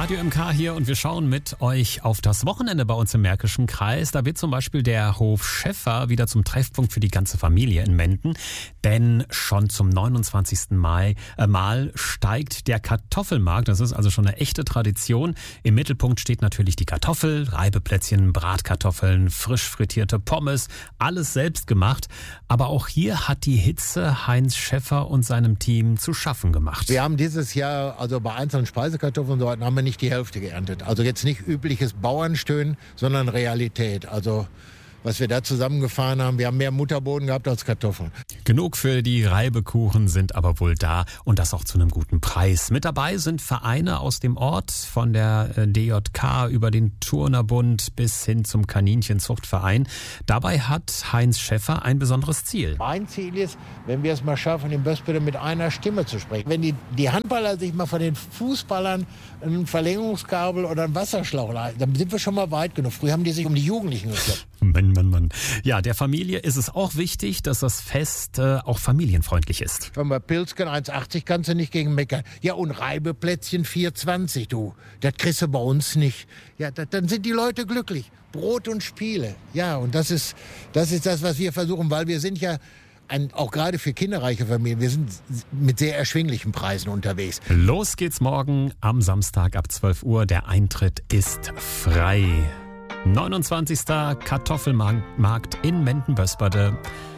Radio MK hier und wir schauen mit euch auf das Wochenende bei uns im Märkischen Kreis. Da wird zum Beispiel der Hof Schäffer wieder zum Treffpunkt für die ganze Familie in Menden. Denn schon zum 29. Mal steigt der Kartoffelmarkt. Das ist also schon eine echte Tradition. Im Mittelpunkt steht natürlich die Kartoffel, Reibeplätzchen, Bratkartoffeln, frisch frittierte Pommes, alles selbst gemacht. Aber auch hier hat die Hitze Heinz Schäffer und seinem Team zu schaffen gemacht. Wir haben dieses Jahr, also bei einzelnen Speisekartoffeln und so weiter, haben wir nicht die Hälfte geerntet. Also jetzt nicht übliches Bauernstöhnen, sondern Realität. Also was wir da zusammengefahren haben, wir haben mehr Mutterboden gehabt als Kartoffeln. Genug für die Reibekuchen sind aber wohl da und das auch zu einem guten Preis. Mit dabei sind Vereine aus dem Ort, von der DJK über den Turnerbund bis hin zum Kaninchenzuchtverein. Dabei hat Heinz Schäffer ein besonderes Ziel. Mein Ziel ist, wenn wir es mal schaffen, in Böspede mit einer Stimme zu sprechen. Wenn die Handballer sich mal von den Fußballern ein Verlängerungskabel oder einen Wasserschlauch leisten, dann sind wir schon mal weit genug. Früher haben die sich um die Jugendlichen geklopft. Mann. Ja, der Familie ist es auch wichtig, dass das Fest auch familienfreundlich ist. Wenn wir Pilzken 1,80 kannst du nicht gegen meckern. Ja, und Reibeplätzchen 4,20, du. Das kriegst du bei uns nicht. Ja, dann sind die Leute glücklich. Brot und Spiele. Ja, und das ist das, was wir versuchen, weil wir sind ja auch gerade für kinderreiche Familien, wir sind mit sehr erschwinglichen Preisen unterwegs. Los geht's morgen am Samstag ab 12 Uhr. Der Eintritt ist frei. 29. Kartoffelmarkt in Menden-Böspede.